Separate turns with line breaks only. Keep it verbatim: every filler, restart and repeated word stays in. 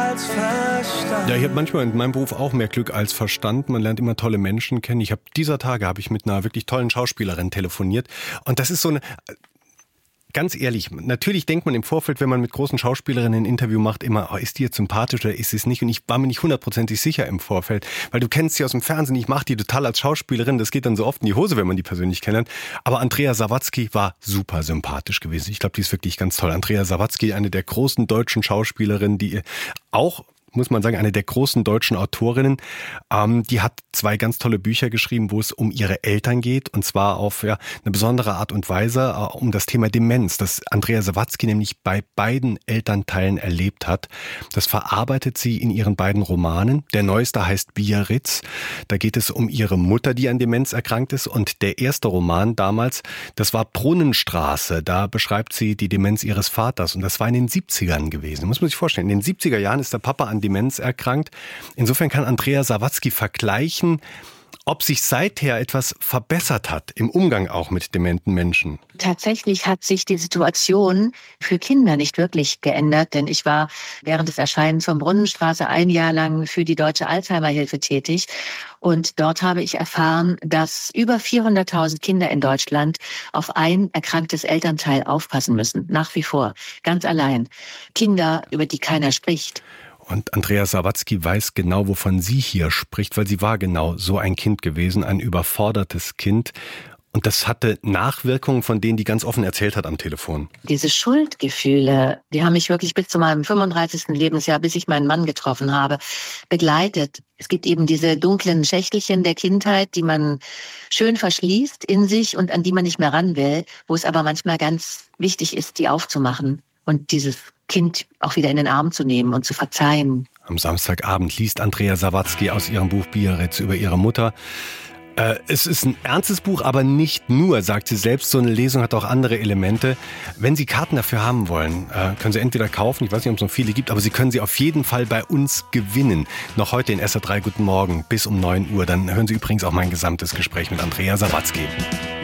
als Verstand.
Ja, ich habe manchmal in meinem Beruf auch mehr Glück als Verstand. Man lernt immer tolle Menschen kennen. Ich habe dieser Tage habe ich mit einer wirklich tollen Schauspielerin telefoniert. Und das ist so eine... Ganz ehrlich, natürlich denkt man im Vorfeld, wenn man mit großen Schauspielerinnen ein Interview macht, immer, oh, ist die jetzt sympathisch oder ist sie es nicht? Und ich war mir nicht hundertprozentig sicher im Vorfeld, weil du kennst sie aus dem Fernsehen, ich mache die total als Schauspielerin, das geht dann so oft in die Hose, wenn man die persönlich kennenlernt. Aber Andrea Sawatzki war super sympathisch gewesen. Ich glaube, die ist wirklich ganz toll. Andrea Sawatzki, eine der großen deutschen Schauspielerinnen, die auch... muss man sagen, eine der großen deutschen Autorinnen. Ähm, die hat zwei ganz tolle Bücher geschrieben, wo es um ihre Eltern geht. Und zwar auf ja, eine besondere Art und Weise äh, um das Thema Demenz, das Andrea Sawatzki nämlich bei beiden Elternteilen erlebt hat. Das verarbeitet sie in ihren beiden Romanen. Der neueste heißt Biarritz. Da geht es um ihre Mutter, die an Demenz erkrankt ist. Und der erste Roman damals, das war Brunnenstraße. Da beschreibt sie die Demenz ihres Vaters. Und das war in den siebzigern gewesen. Muss man sich vorstellen. In den siebziger Jahren ist der Papa an Demenz erkrankt. Insofern kann Andrea Sawatzki vergleichen, ob sich seither etwas verbessert hat im Umgang auch mit dementen Menschen.
Tatsächlich hat sich die Situation für Kinder nicht wirklich geändert, denn ich war während des Erscheinens von Brunnenstraße ein Jahr lang für die Deutsche Alzheimer-Hilfe tätig. Und dort habe ich erfahren, dass über vierhunderttausend Kinder in Deutschland auf ein erkranktes Elternteil aufpassen müssen. Nach wie vor. Ganz allein. Kinder, über die keiner spricht.
Und Andrea Sawatzki weiß genau, wovon sie hier spricht, weil sie war genau so ein Kind gewesen, ein überfordertes Kind. Und das hatte Nachwirkungen, von denen die ganz offen erzählt hat am Telefon.
Diese Schuldgefühle, die haben mich wirklich bis zu meinem fünfunddreißigsten Lebensjahr, bis ich meinen Mann getroffen habe, begleitet. Es gibt eben diese dunklen Schächtelchen der Kindheit, die man schön verschließt in sich und an die man nicht mehr ran will, wo es aber manchmal ganz wichtig ist, die aufzumachen und dieses Kind auch wieder in den Arm zu nehmen und zu verzeihen.
Am Samstagabend liest Andrea Sawatzki aus ihrem Buch Biarritz über ihre Mutter. Äh, es ist ein ernstes Buch, aber nicht nur, sagt sie selbst. So eine Lesung hat auch andere Elemente. Wenn Sie Karten dafür haben wollen, äh, können Sie entweder kaufen, ich weiß nicht, ob es noch viele gibt, aber Sie können sie auf jeden Fall bei uns gewinnen. Noch heute in S R drei Guten Morgen bis um neun Uhr. Dann hören Sie übrigens auch mein gesamtes Gespräch mit Andrea Sawatzki.